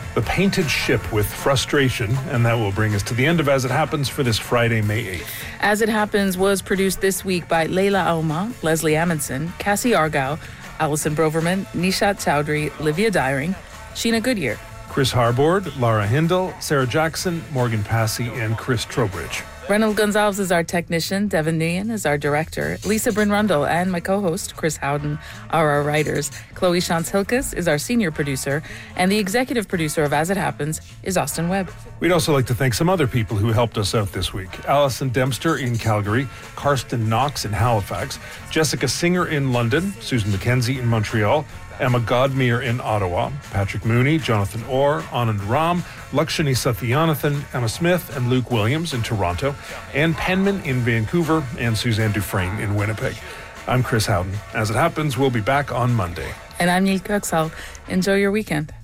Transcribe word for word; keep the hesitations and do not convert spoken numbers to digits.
The Painted Ship with Frustration, and that will bring us to the end of As It Happens for this Friday, May eighth. As It Happens was produced this week by Leila Auma, Leslie Amundsen, Cassie Argyle, Alison Broverman, Nishat Chowdhury, Livia Dyring, Sheena Goodyear, Chris Harbord, Lara Hindle, Sarah Jackson, Morgan Passy, and Chris Trowbridge. Reynold Gonzalez is our technician, Devin Nguyen is our director, Lisa Bryn Rundle and my co-host, Chris Howden, are our writers. Chloe Shantz-Hilkes is our senior producer, and the executive producer of As It Happens is Austin Webb. We'd also like to thank some other people who helped us out this week. Alison Dempster in Calgary, Karsten Knox in Halifax, Jessica Singer in London, Susan McKenzie in Montreal, Emma Godmere in Ottawa, Patrick Mooney, Jonathan Orr, Anand Ram, Lakshani Sathyanathan, Emma Smith, and Luke Williams in Toronto, Ann Penman in Vancouver, and Suzanne Dufresne in Winnipeg. I'm Chris Howden. As It Happens, we'll be back on Monday. And I'm Neil Kirksall. Enjoy your weekend.